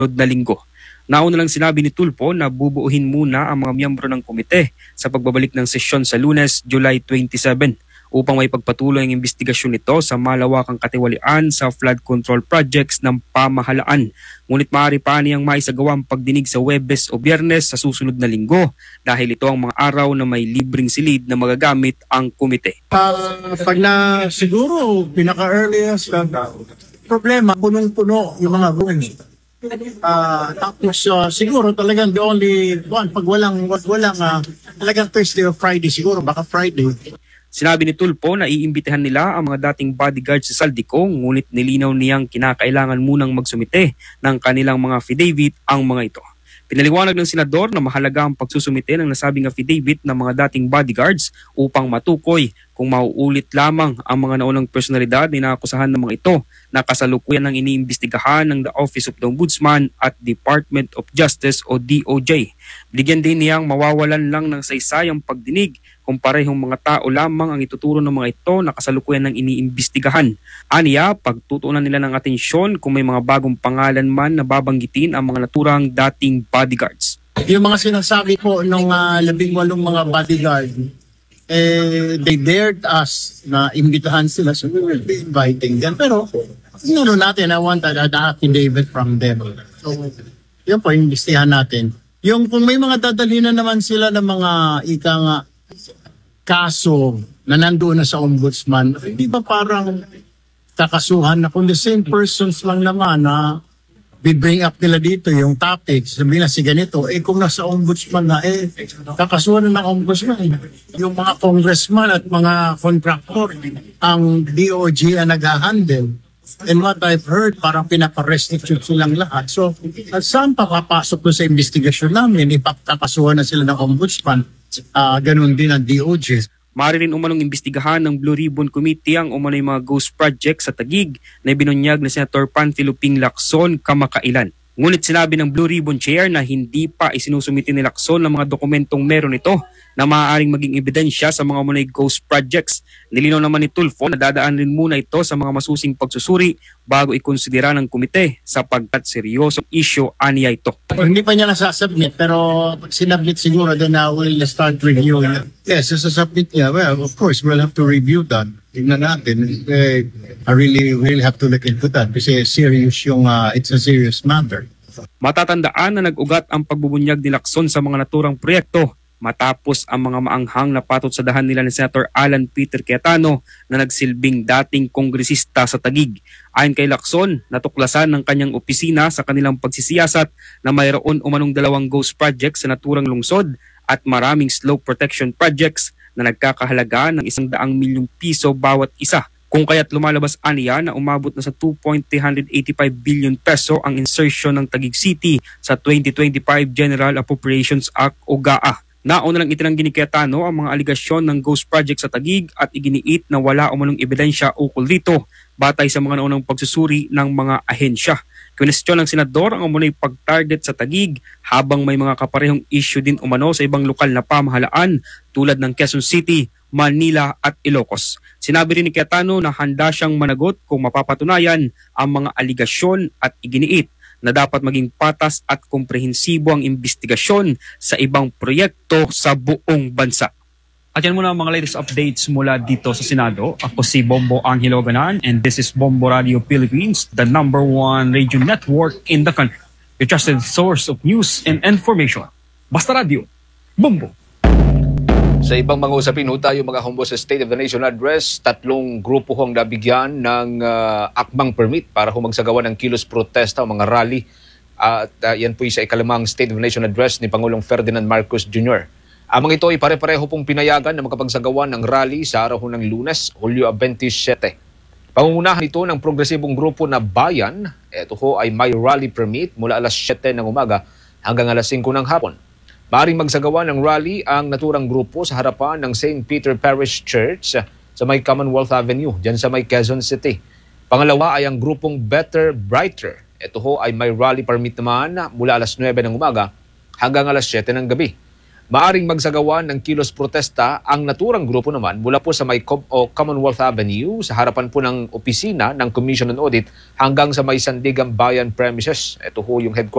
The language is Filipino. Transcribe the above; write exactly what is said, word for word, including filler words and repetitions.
na linggo. Nauna lang sinabi ni Tulfo na bubuuhin muna ang mga miyembro ng komite sa pagbabalik ng sesyon sa Lunes, July twenty-seven upang may pagpatuloy ang investigasyon nito sa malawakang katiwalian sa flood control projects ng pamahalaan. Ngunit maaari pa niyang maisagawang pagdinig sa Huwebes o Biyernes sa susunod na linggo dahil ito ang mga araw na may libreng silid na magagamit ang komite. Uh, pag na siguro pinaka-earliest uh, problema, punong-puno yung mga room. Uh, tapos uh, siguro talagang the only one, pag walang, wag, walang uh, talagang Thursday or Friday siguro, baka Friday. Sinabi ni Tulfo na iimbitahan nila ang mga dating bodyguards sa Saldico, ngunit nilinaw niyang kinakailangan munang magsumite ng kanilang mga affidavit ang mga ito. Pinaliwanag ng senador na mahalaga ang pagsusumite ng nasabing affidavit ng mga dating bodyguards upang matukoy kung mauulit lamang ang mga naunang personalidad na inaakusahan ng mga ito na kasalukuyan ng iniimbestigahan ng the Office of the Ombudsman at Department of Justice o D O J. Bigyan din niyang mawawalan lang ng saysayang pagdinig kung parehong mga tao lamang ang ituturo ng mga ito na kasalukuyan ng iniimbestigahan. Aniya, pagtutuunan nila ng atensyon kung may mga bagong pangalan man na babanggitin ang mga naturang dating bodyguards. Yung mga sinasabi po ng uh, labing walong mga bodyguard, eh, they dared us na imbitahan sila, so we will be inviting them. Pero, ano natin, I want an affidavit from them. So, yun po, imbestihan natin. Yung kung may mga dadalhin na naman sila ng mga ika nga kaso na nandoon na sa ombudsman, hindi ba parang kakasuhan na kung the same persons lang naman na bibring up nila dito yung topic, sabihin na si ganito, eh kung nasa ombudsman na, eh kakasuhan na ng ombudsman. Yung mga congressman at mga contractor, ang D O J ang nag-handle. And what I've heard, parang pinapa-restitute silang lahat. So, at saan pa papasok doon sa investigasyon namin, ipapakasuhan na sila ng ombudsman, uh, ganun din ang D O J. Maaari rin umanong imbestigahan ng Blue Ribbon Committee ang umano'y mga ghost projects sa Taguig na binunyag na Senator Panfilo Ping Lacson kamakailan. Ngunit sinabi ng Blue Ribbon Chair na hindi pa isinusumiti ni Lacson ng mga dokumentong meron ito na maaaring maging ebidensya sa mga umano'y ghost projects. Nilinaw naman ni Tulfo na dadaan rin muna ito sa mga masusing pagsusuri bago ikonsidera ng komite sapagkat seryosong issue aniya ito. Hindi pa niya nasasubmit pero pag sinubmit siguro then uh, we'll start reviewing. Yes, sasubmit niya. Well, of course, we'll have to review that. Tingnan natin. Eh, I really, really have to look into that kasi serious yung, uh, it's a serious matter. Matatandaan na nag-ugat ang pagbubunyag ni Lacson sa mga naturang proyekto matapos ang mga maanghang na patot sa dahan nila ni Senator Alan Peter Cayetano na nagsilbing dating kongresista sa Taguig. Ayon kay Lacson, natuklasan ng kanyang opisina sa kanilang pagsisiyasat na mayroon umanong dalawang ghost projects sa naturang lungsod at maraming slope protection projects na nagkakahalaga ng isang daang milyong piso bawat isa. Kung kaya't lumalabas aniya na umabot na sa two point three eight five billion peso ang insertion ng Taguig City sa twenty twenty-five General Appropriations Act o G A A. Nauna lang itinanggi ni Cayetano ang mga aligasyon ng ghost project sa Taguig at iginiit na wala umanong ebidensya ukol dito batay sa mga naunang pagsusuri ng mga ahensya. Kwestiyon ng senador ang umunay pag-target sa Taguig habang may mga kaparehong issue din umano sa ibang lokal na pamahalaan tulad ng Quezon City, Manila at Ilocos. Sinabi rin ni Cayetano na handa siyang managot kung mapapatunayan ang mga aligasyon at iginiit na dapat maging patas at komprehensibo ang investigasyon sa ibang proyekto sa buong bansa. At yan muna ang mga latest updates mula dito sa Senado. Ako si Bombo Angelo Ganan and this is Bombo Radio Philippines, the number one radio network in the country. Your trusted source of news and information. Basta Radio, Bombo. Sa ibang mga usapin ho tayo mga humbo sa State of the Nation Address, tatlong grupo hong nabigyan ng uh, akbang permit para humagsagawa ng kilos protesta o mga rally. Uh, at uh, yan po yung sa ikalimang State of the Nation Address ni Pangulong Ferdinand Marcos Junior Ang mga ito ay pare-pareho pong pinayagan na makapagsagawa ng rally sa araw ng Lunes, Hulyo twenty-seven. Pangungunahan ito ng progresibong grupo na Bayan. Ito ho ay may rally permit mula alas siyete ng umaga hanggang alas singko ng hapon. Maaring magsagawa ng rally ang naturang grupo sa harapan ng Saint Peter Parish Church sa may Commonwealth Avenue, dyan sa may Quezon City. Pangalawa ay ang grupong Better Brighter. Ito ho ay may rally permit naman mula alas nuwebe ng umaga hanggang alas siyete ng gabi. Maaring magsagawa ng kilos protesta ang naturang grupo naman mula po sa may Com- o Commonwealth Avenue sa harapan po ng opisina ng Commission on Audit hanggang sa may Sandigan Bayan premises. Ito ho yung headquarters